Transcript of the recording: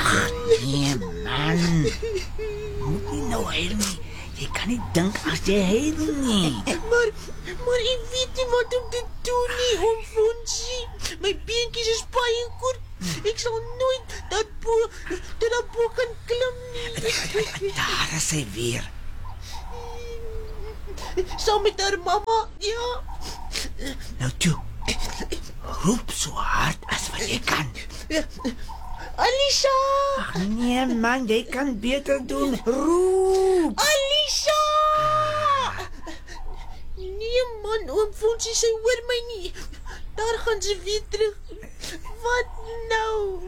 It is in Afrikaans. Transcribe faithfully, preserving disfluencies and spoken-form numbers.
Ag, nee man. Moet nie nou huil nie. Jy kan nie dink as jy huil nie. Maar, maar ek weet nie wat om te doen nie, oom Fonsie. My beentjies is baie kort. Ek sal nooit dat bo, dat dat bo kan klim nie. Daar is hy weer. Saam met haar mama, ja. Nou toe. Roep so hard as wat jy kan. Alisha! Ag nee man, jy kan beter doen. Roep. Alisha! Nee man, oom Fonsie, sy hoor my nie. Daar gaan sy weer terug. Wat nou?